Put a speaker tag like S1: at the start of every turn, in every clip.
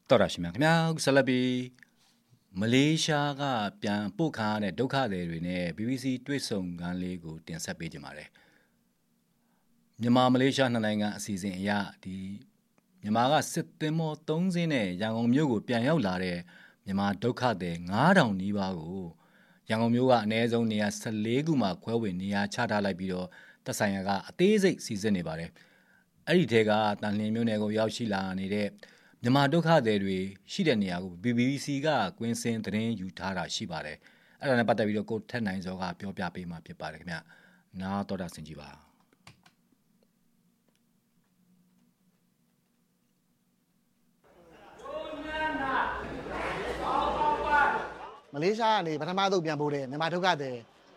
S1: တော်ရရှိမြခင်ဗျာဆလဘီမလေးရှားကပြန်ပို့ခါတဲ့ဒုက္ခသည်တွေနဲ့ BBC တွေ့ဆုံခန်းလေးကိုတင်ဆက်ပေးကြပါမယ်မြန်မာမလေးရှားနှစ်နိုင်ငံအစီအစဉ်အရဒီမြန်မာကစစ်သင်္ဘော3စင်းနဲ့ရန်ကုန်မြို့ကိုပြန်ရောက်လာတဲ့မြန်မာဒုက္ခသည်9000နီးပါးကိုရန်ကုန်မြို့ကအနည်းဆုံးနေရာ14ခုမှာခွဲဝေနေရာချထားလိုက်ပြီးတော့တပ်ဆိုင်ရာကအသေးစိတ်စီစဉ်နေပါတယ်အဲ့ဒီထဲကတန်လျင်မြို့နယ်ကိုရောက်ရှိလာနေတဲ့မြန်မာဒုက္ခသည်တွေရှိတဲ့နေရာကို BBC ကကွင်းစင်သတင်းယူထားတာရှိပါတယ်အဲ့ဒါနဲ့ပတ်သက်ပြီးတော့ကိုထက်နိုင်စောကပြောပြပေးမှာဖြစ်ပါတယ်ခင်ဗျနားတော်တာဆင်ကြည့်ပါ
S2: မလေးရှားကနေပထမဆုံးပြန်ပို့တဲ့မြန်မာဒုက္ခသည်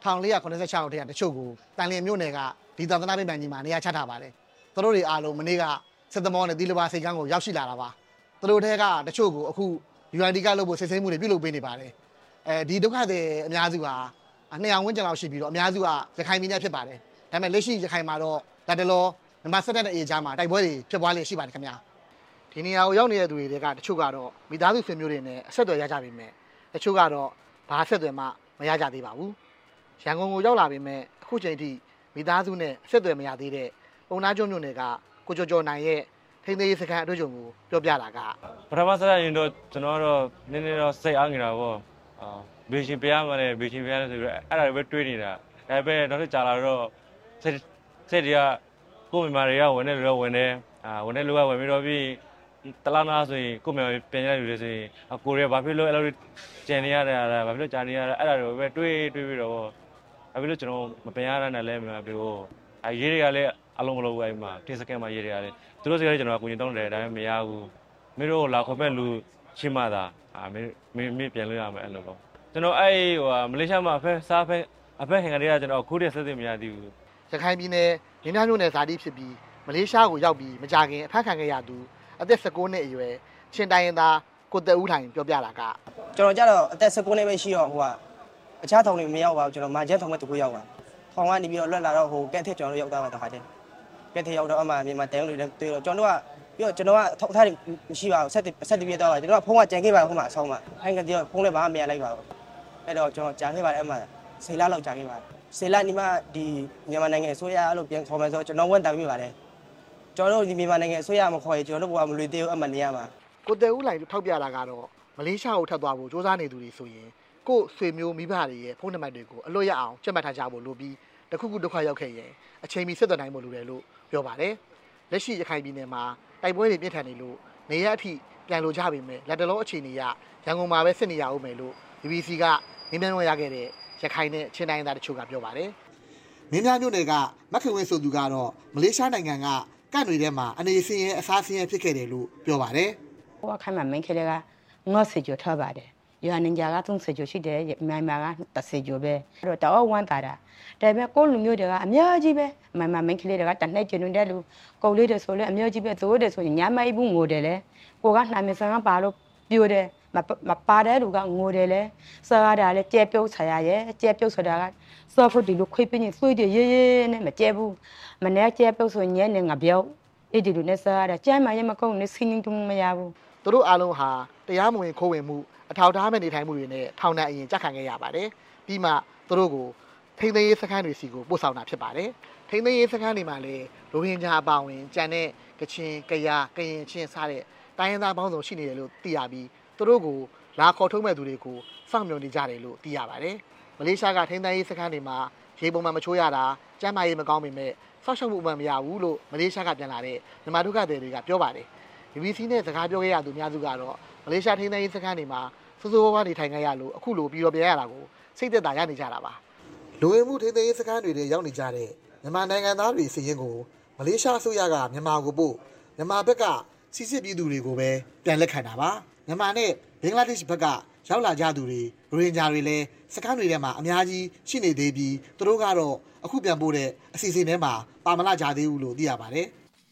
S2: 1486ယောက်တည်းကတချို့ကိုတန်လျင်မြို့နယ်ကဒီသာသနာ့ဗိမာန်ကြီးမှာနေရာချထားပါတယ်။သူတို့တွေအားလုံးမနေ့ကစစ်သမောနဲ့တီလဘာစိတ်ကမ်းကိုရောက်ရှိလာတာပါ။သူတို့ထဲကတချို့ကိုအခု UND ကလုပ်ဖို့စစ်ဆေးမှုတွေပြုလုပ်ပေးနေပါတယ်။ဒီဒုက္ခသည်အများစုဟာ200ဝန်းကျင်လောက်ရှိပြီးတော့အများစုကရခိုင်ပြည်နယ်ဖြစ်ပါတယ်။ဒါပေမဲ့လက်ရှိရခိုင်မှာတော့လက်တလောမြန်မာစစ်တပ်နဲ့အေဂျာမှာတိုက်ပွဲတွေဖြစ်ပွားလျက်ရှိပါတယ်ခင်ဗျာ။ဒီနေရာကိုရောက်နေတဲ့သူတွေကတချို့ကတော့မိသားစုဆွေမျိုးတွေနဲ့အဆက်အသွယ်ရကြပြီမဲ့တချို့ကတော့ဘာဆက်သွယ်မှမရကြသေးပါဘူးရန်ကုန်ကိုရောက်လာပေမဲ့အခုချိန်ထိမိသားစုနဲ့ဆက်သွယ်မရသေးတဲ့ပုံနာကျွန်းမြို့နယ်ကကိုကျော်ကျော်နိုင်ရဲ့ထိန်းသိမ်းရေးစခန်းအတွေ့အကြုံကိုပြောပြတာက
S3: ပထမဆက်ရင်တော့ကျွန်တော်တော့နည်းနည်းတော့စိတ်အားငယ်တာပေါ့ဘေရှင်ပြရမှာလေဘေရှင်ပြရတယ်ဆိုပြီးအဲ့ဒါတွေပဲတွေးနေတာဒါပေမဲ့နောက်ထပ်ကြာလာတော့စိတ်တွေကကိုယ့်မိမတွေကဝင်နေလို့ဝင်နေဝင်နေလို့ကဝင်ပြီးတော့ပြီးတလားနာဆိုရင်ကိုယ့်မိမပြန်ရလို့ဆိုရင်ကိုရဲဘာဖြစ်လို့အဲ့လိုကျန်နေရတာဘာဖြစ်လို့ကြာနေရတာအဲ့ဒါတွေပဲတွေးပြီးတော့ဘာဖြစ်လို့ကျွန်တော်မပြန်ရတာနဲ့လဲမပြောရေးတွေကလည်းအလုံးမလုံးဘူးအဲ့မှာတင်စကန်မှာရေးတွေကလည်းသူတို့စကားကျွန်တော်အကူအညီတောင်းတယ်ဒါပေမဲ့မရဘူးမင်းတို့လာခေါ်မဲ့လူရှင်းမှသာမင်းပြန်လို့ရမယ်အဲ့လိုပေါ့ကျွန်တော်အဲ့မလေးရှားမှာအဖက်ခင်ကလေးကကျွန်တော်အခုတည်းဆက်သိမရသေးဘူး
S2: ရခိုင်ပြည်နယ်ရင်းနှီးမြို့နယ်ဇာတိဖြစ်ပြီးမလေးရှားကိုရောက်ပြီးမကြခင်အဖက်ခံခဲ့ရသူအသက်19နှစ်အရွယ်ချင်းတိုင်းရင်းသားကိုတက်ဦးထိုင်ပြောပြတာက
S4: ကျွန်တော်ကြတော့အသက်19နှစ်ပဲရှိတော့အခြားထောင်တွေမရောက်ပါဘူးကျွန်တော်မာကျန်းထောင်မဲ့တကူရောက်ပါထောင်ကနေပြီးတော့လွတ်လာတော့ကက်ထက်ကျွန်တော်တို့ရောက်သွားပါတော့ခါတဲ့ကက်ထက်ရောက်တော့အမှမြန်မာတန်ရုံးတွေလည်းတွေ့တော့ကျွန်တော်တို့ကပြီးတော့ကျွန်တော်ကထောက်ထားတွေမရှိပါဘူးဆက်တပြည့်တော့ပါကျွန်တော်ကဖုန်းကကြံခဲ့ပါဟိုမှာအဆောင်မှာအဲ့ကတည်းကဖုန်းလည်းဘာမှမရလိုက်ပါဘူးအဲ့တော့ကျွန်တော်ကြာခဲ့ပါတယ်အမှ10လလောက်ကြာခဲ့ပါတယ်10လဒီမှာဒီမြန်မာနိုင်ငံအစိုးရအဲ့လိုပြန်ခေါ်မယ်ဆိုကျွန်တော်ဝန်တာပြပါတယ်ကျွန်တော်တို့ဒီမြန်မာနိုင်ငံအစိုးရမခေါ်ရင်ကျွန်တော်တို့ဘဝမလွေသေးဘူးအမှနေရမှာ
S2: ကိုတက်ဦးလိုင်ထောက်ပြတာကတော့မလေးရှားကိုထပ်သွားဖို့စ조사နေသူတွေဆိုရင်ကို့ဆွေမျိုးမိဘတွေရဲ့ဖုန်းနံပါတ်တွေကိုအလွတ်ရအောင်ချက်မှတ်ထားကြဖို့လိုပြီးတခုခုဒုက္ခရောက်ခဲ့ရင်အချိန်မီဆက်သွယ်နိုင်ဖို့လိုတယ်လို့ပြောပါတယ်လက်ရှိရခိုင်ပြည်နယ်မှာတိုက်ပွဲတွေပြင်းထန်နေလို့နေရအထိပြန်လိုကြပေမဲ့လက်တလုံးအခြေအနေရရန်ကုန်မှာပဲစစ်နေရအောင်မယ်လို့ BBC ကမင်းမြန်ဝင်ရခဲ့တဲ့ရခိုင်နဲ့ချင်းတိုင်းသားတချို့ကပြောပါတယ်မင်းမြန်မြို့နယ်ကမခင်ဝင်းဆိုသူကတော့မလေးရှားနိုင်ငံကကန့်တွေထဲမှာအနေစင်းရဲ့အစားစင်းရဲ့ဖြစ်ခဲ့တယ်လို့ပြောပါတယ်
S5: ဟိုခိုင်မှာမင်းကလေးကငေါ့စီကြထားပါတယ်ရွာနေကြက30ကျော်ရှိတယ်မြန်မာက30ကျော်ပဲအဲ့တော့တောက်ဝမ်းတာဒါပေမဲ့ကိုလူမျိုးတွေကအများကြီးပဲမင်းကလေးတွေကတနှိုက်ကျင်တဲ့လူကိုလေးတွေဆိုလဲအများကြီးပဲသိုးတယ်ဆိုရင်ညမိုက်ဘူးငိုတယ်လေကိုကနှာမစံကပါလို့ပြိုတယ်မပါတဲ့လူကငိုတယ်လေစားရတာလေကြဲပြုတ်ဆရာရဲ့ကြဲပြုတ်ဆိုတာကစောဖို့ဒီလိုခွေးပင်းဆွေးတယ်ရေးနဲ့မကြဲဘူးမနေ့ကြဲပြုတ်ဆိုညနေငါပြောက်အဲ့ဒီလိုနဲ့စားရတာကျမ်းမာရင်မကောင်းနဲ့စင်းတုံးမရဘူး
S2: သူတို့အားလုံးဟာတရားမဝင်ခိုးဝင်မှုအထောက်ထားမဲ့နေထိုင်မှုတွေနဲ့ထောင်ဒဏ်အရင်ကြက်ခံခဲ့ရပါတယ်ပြီးမှသူတို့ကိုထိန်းသိမ်းရေးစခန်းတွေစီကိုပို့ဆောင်တာဖြစ်ပါတယ်ထိန်းသိမ်းရေးစခန်းတွေမှာလည်းရိုဟင်ဂျာအပါအဝင်ကြံတဲ့ကချင်ကယားကရင်ချင်းစားတဲ့တိုင်းရင်းသားပေါင်းစုံရှိနေတယ်လို့သိရပြီးသူတို့ကိုလာခေါ်ထုတ်မဲ့သူတွေကိုစောင့်မျှော်နေကြတယ်လို့သိရပါတယ်မလေးရှားကထိန်းသိမ်းရေးစခန်းတွေမှာရေပုံမှန်မချိုးရတာကျန်းမာရေးမကောင်းပေမဲ့စောင့်ရှောက်မှုအမှန်မရဘူးလို့မလေးရှားကပြန်လာတဲ့မြန်မာဒုက္ခသည်တွေကပြောပါတယ် BBC နဲ့စကားပြောခဲ့ရသူများစုကတော့မလေးရှားထိန်းသိမ်းရေးစခန်းတွေမှာစိုးစိုးဝါးဝါးနေထိုင်ခဲ့ရလို့အခုလိုပြီးတော့ပြန်ရတာကိုစိတ်သက်သာရနေကြတာပါလူဝင်မှုထိန်းသိမ်းရေးစခန်းတွေရောက်နေကြတဲ့မြန်မာနိုင်ငံသားတွေစီရင်ကိုမလေးရှားအစိုးရကမြန်မာကိုပို့မြန်မာဘက်ကစီစစ်ပြည်သူတွေကိုပဲပြန်လက်ခံတာပါမြန်မာနဲ့ဘင်္ဂလားဒေ့ရှ်ဘက်ကရောက်လာကြသူတွေရိုဟင်ဂျာတွေလည်းစခန်းတွေထဲမှာအများကြီးရှိနေသေးပြီးသူတို့ကတော့အခုပြန်ပို့တဲ့အစီအစဉ်ထဲမှာပါမလာကြသေးဘူးလို့သိရပါတယ်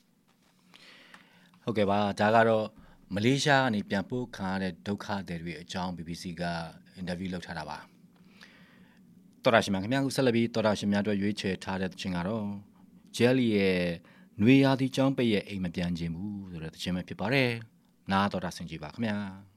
S1: ဟုတ်ကဲ့ပါဒါကတော့မလေးရှားကနေပြန်ပို့ခံရတဲ့ဒုက္ခသည်တွေအကြောင်း BBC ကအင်တာဗျူးလုပ်ထားတာပါတော်ရရှိမှခင်ဗျားခုဆက်လက်ပြီးတော်ရရှိများတို့ရွေးချယ်ထားတဲ့ခြင်းကတော့ Jelly ရဲ့နွေရာသီကျောင်းပိတ်ရဲ့အိမ်မပြန်ခြင်းဘူးဆိုတဲ့ခြင်းပဲဖြစ်ပါတယ်နားတော်တာဆင်ကြပါခင်ဗျာ